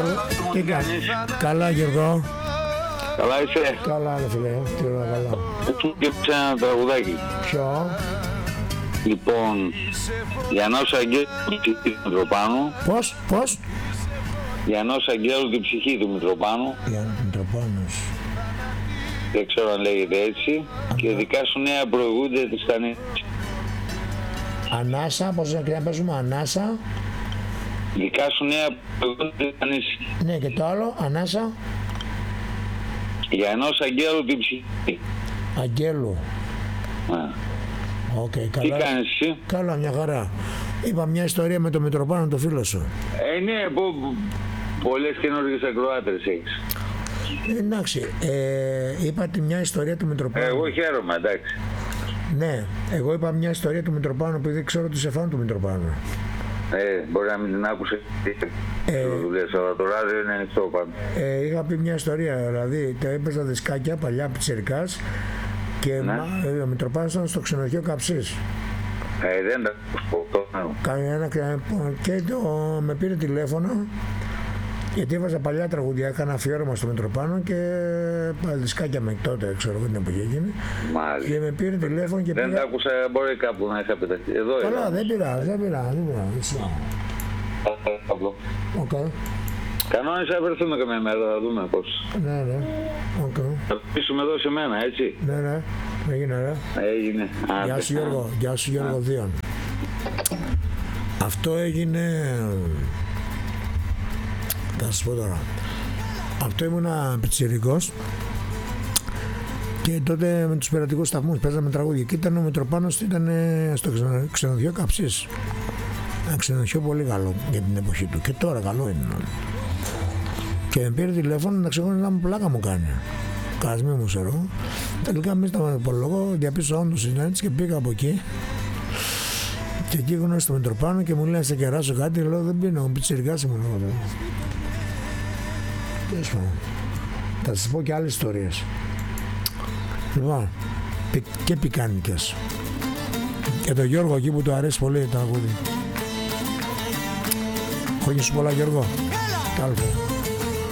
Γιώργο. Τι κάνεις? Καλά, Γιώργο. Καλά είσαι? Καλά, ρε φίλε. Τι ωραία, καλά. Και ένα τραγουδάκι. Ποιο? Λοιπόν, Γιαννός Αγγέλου την ψυχή του Μητροπάνου. Πώς? Γιαννός Αγγέλου την ψυχή του Μητροπάνου. Μητροπάνος. Δεν ξέρω αν λέγεται έτσι. Και δικά σου νέα προηγούνται της Στανής. Ανάσα, πώς να παίζουμε Ανάσα. Δικά σου νέα προηγούνται της Στανής. Ναι, και το άλλο, Ανάσα. Γιαννός Αγγέλου την ψυχή. Αγγέλου. Okay, καλά. Τι κάνεις εσύ? Καλά, μια χαρά. Είπα μια ιστορία με το Μητροπάνο, το φίλο σου. Ναι, πολλές καινούργιες ακροάτρες έχεις. Εντάξει, είπατε μια ιστορία του Μητροπάνου. Εγώ χαίρομαι, εντάξει. Ναι, εγώ είπα μια ιστορία του Μητροπάνου επειδή ξέρω ότι είσαι φαν του Μητροπάνου. Μπορεί να μην την άκουσε. Αλλά το ράδιο είναι ανοιχτό πάντα. Είχα πει μια ιστορία, δηλαδή τα έπαιζα δισκάκια παλιά πιτσιρικάς και ο Μητροπάνος ήταν στο ξενοδοχείο Καψής. Δεν τα ακούω. Και με πήρε τηλέφωνο γιατί έβαζα παλιά τραγουδιά, έκανα αφιέρωμα στο Μητροπάνο και δισκάκια με τότε, ξέρω εγώ την εποχή εκείνη. Μάλιστα. Και με πήρε τηλέφωνο και δεν τα άκουσα, μπορεί κάπου να είχα πεταχτεί. Εδώ καλά, δεν πειράζει. Okay. Κανόνες θα βρεθούμε καμία μέρα, θα δούμε πώς. Ναι. Okay. Θα πείσουμε εδώ σε μένα, έτσι. Ναι. Έγινε, ρε. Έγινε. Γεια σου Γιώργο Δίον. Αυτό έγινε... Θα σας πω τώρα. Αυτό ήμουνα πιτσιρικός και τότε με τους πειρατικούς σταθμούς παίζαμε τραγούδια και ήταν ο Μητροπάνος, ήταν στο ξενοδοχείο Καψής. Ένα ξενοδοχείο πολύ καλό για την εποχή του και τώρα καλό είναι. Και με πήρε τηλέφωνο να ξεχωρίσει να μου πλάκα μου κάνει. Κασμί μου ξέρω. Τελικά μέσα στον υπολογό διαπίστωσα όντως συνάντηση και πήγα από εκεί. Και εκεί γνώρισα το Μητροπάνο και μου λέει να σε κεράσω κάτι. Λέω δεν πίνω, πιτσιρικάς ήμουν εγώ. Τέλος πάντων. Θα σας πω και άλλες ιστορίες. Λοιπόν, και πικάνικες. Και τον Γιώργο εκεί που του αρέσει πολύ το τραγούδι. Χρόνια σου πολλά Γιώργο. Καλώς.